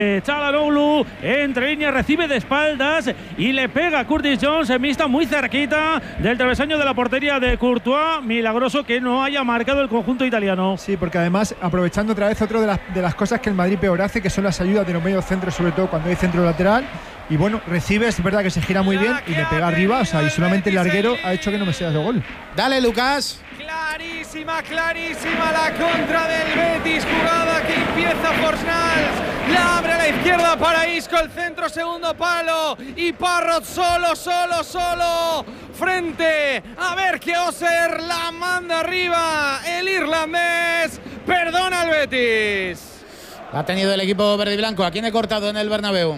Çalhanoğlu entre líneas, recibe de espaldas y le pega a Curtis Jones en vista muy cerquita del travesaño de la portería de Courtois. Milagroso que no haya marcado el conjunto italiano. Sí, porque además, aprovechando otra vez otra de las cosas que el Madrid peor hace, que son las ayudas de los medios centros, sobre todo cuando hay centro lateral. Y bueno, recibe, es verdad que se gira muy bien y le pega arriba, o sea, y solamente el larguero ha hecho que no me sea de gol. Dale, Lucas. Clarísima, clarísima la contra del Betis, jugada que empieza Fornals, la abre a la izquierda para Isco, el centro, segundo palo, y Parrot solo, frente a Berke Oser, la manda arriba, el irlandés, perdona al Betis. Ha tenido el equipo verde y blanco. ¿A quién he cortado en el Bernabéu?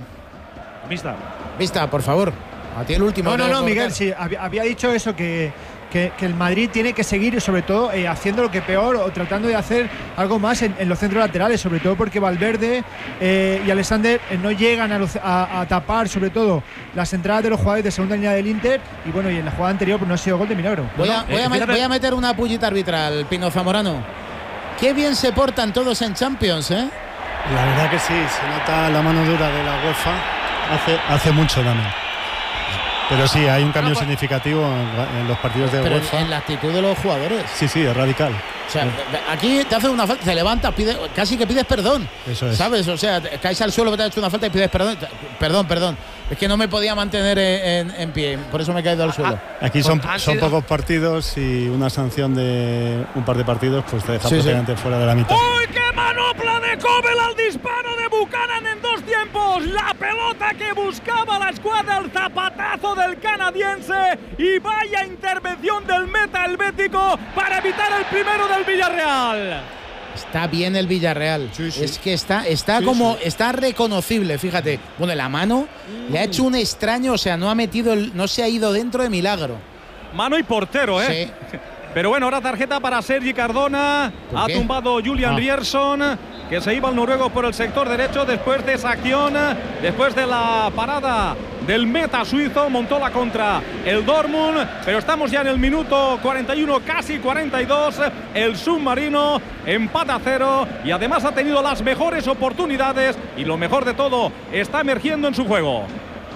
Vista, por favor. A ti el último. No, Miguel, sí, había dicho eso, que el Madrid tiene que seguir, sobre todo haciendo lo que peor, o tratando de hacer algo más en los centros laterales, sobre todo porque Valverde y Alexander no llegan a tapar, sobre todo, las entradas de los jugadores de segunda línea del Inter. Y bueno, y en la jugada anterior pues no ha sido gol de milagro. Voy a meter una pullita arbitral, Pino Zamorano. Qué bien se portan todos en Champions, ¿eh? La verdad que sí, se nota la mano dura de la UEFA, hace mucho también. Pero sí, hay un cambio significativo en los partidos de Pero UEFA. En la actitud de los jugadores. Sí, es radical. O sea, aquí te hacen una falta, te levantas, casi que pides perdón. Eso es. ¿Sabes? O sea, caes al suelo que te ha hecho una falta y pides perdón. Perdón. Es que no me podía mantener en pie, por eso me he caído al suelo. Aquí son pocos partidos y una sanción de un par de partidos pues te deja prácticamente fuera de la mitad. ¡Uy, qué manopla de Kobel al disparo de Buchanan en dos tiempos! La pelota que buscaba la escuadra, el zapatazo del canadiense, y vaya intervención del meta helvético para evitar el primero del Villarreal. Está bien el Villarreal. Es que está reconocible, fíjate. Bueno, la mano le ha hecho un extraño, o sea, no se ha ido dentro de milagro. Mano y portero, ¿eh? Sí. Pero bueno, ahora tarjeta para Sergi Cardona. Ha tumbado Julian Rierson, que se iba al noruego por el sector derecho después de esa acción, después de la parada del meta suizo. Montó la contra el Dortmund, pero estamos ya en el minuto 41, casi 42. El submarino empata a 0 y además ha tenido las mejores oportunidades y lo mejor de todo, está emergiendo en su juego.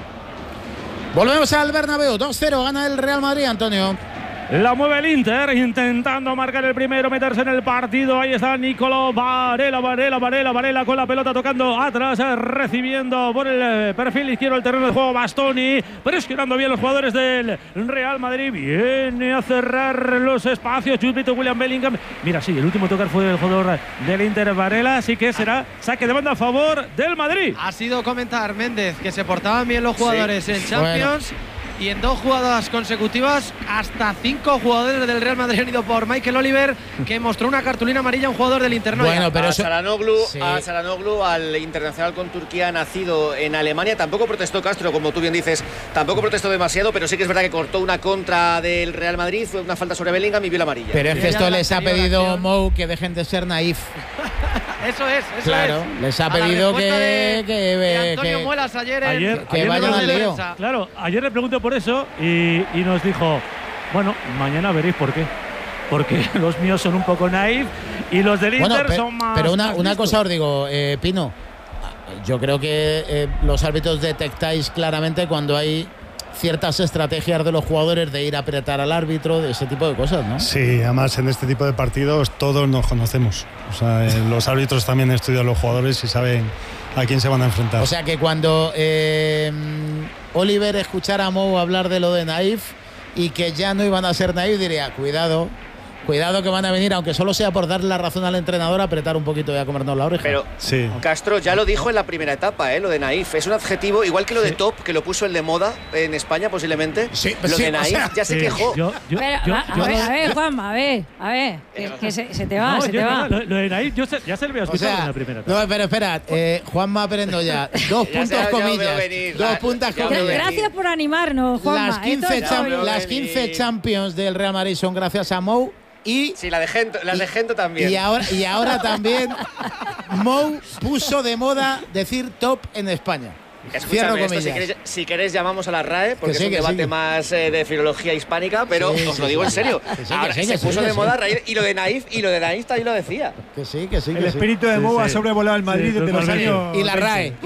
Volvemos al Bernabéu, 2-0, gana el Real Madrid, Antonio. La mueve el Inter, intentando marcar el primero, meterse en el partido. Ahí está Nicolo Varela con la pelota tocando atrás, recibiendo por el perfil izquierdo el terreno de juego Bastoni, presionando bien los jugadores del Real Madrid. Viene a cerrar los espacios Jude William Bellingham. Mira, sí, el último tocar fue el jugador del Inter, Varela, así que será saque de banda a favor del Madrid. Ha sido comentar Méndez que se portaban bien los jugadores en Champions. Bueno. Y en dos jugadas consecutivas, hasta 5 jugadores del Real Madrid han ido por Michael Oliver, que mostró una cartulina amarilla a un jugador del Inter. Bueno, pero a Çalhanoğlu, al internacional con Turquía, nacido en Alemania, tampoco protestó Castro, como tú bien dices, tampoco protestó demasiado, pero sí que es verdad que cortó una contra del Real Madrid, fue una falta sobre Bellingham y vio la amarilla. Pero es que esto les ha pedido Mou que dejen de ser naif. Eso es. Claro, les ha pedido que Antonio Muelas ayer vayan al lío. Claro, ayer le pregunté por eso y nos dijo, bueno, mañana veréis por qué. Porque los míos son un poco naif y los del Inter son más. Pero una cosa os digo, Pino, yo creo que los árbitros detectáis claramente cuando hay ciertas estrategias de los jugadores de ir a apretar al árbitro, de ese tipo de cosas, ¿no? Sí, además en este tipo de partidos todos nos conocemos. O sea, los árbitros también estudian los jugadores y saben a quién se van a enfrentar. O sea que cuando Oliver escuchara a Mou hablar de lo de naif y que ya no iban a ser naif, diría, cuidado que van a venir, aunque solo sea por darle la razón al entrenador, a apretar un poquito y a comernos la oreja. Pero Castro ya lo dijo en la primera etapa, lo de naif. Es un adjetivo, igual que lo de top, que lo puso el de moda en España posiblemente. Lo de naif ya se quejó. A ver, Juanma, a ver, que se te va, se te va. Lo de naif ya se lo había escuchado en la primera etapa. No, pero espera, Juanma Aprendoya, dos puntos comillas. Gracias por animarnos, Juanma. Las 15 Champions del Real Madrid son gracias a Mou. Sí, las de Gento también. Y ahora también Mou puso de moda decir top en España. Escúchame, esto si queréis llamamos a la RAE, porque es un debate más de filología hispánica, pero os lo digo en serio. Ahora se puso de moda raíz, y lo de Naif también lo decía. Que sí. El espíritu de Mou ha sobrevolado el Madrid desde los años. Y la RAE.